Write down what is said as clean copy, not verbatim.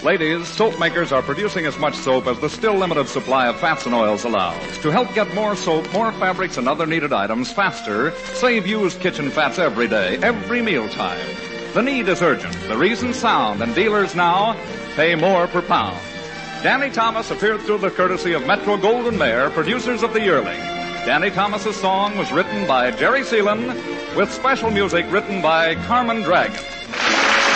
Ladies, soap makers are producing as much soap as the still limited supply of fats and oils allows. To help get more soap, more fabrics, and other needed items faster, save used kitchen fats every day, every mealtime. The need is urgent. The reason sound, and dealers now pay more per pound. Danny Thomas appeared through the courtesy of Metro Goldwyn Mayer, producers of The Yearling. Danny Thomas's song was written by Jerry Seelan, with special music written by Carmen Dragon.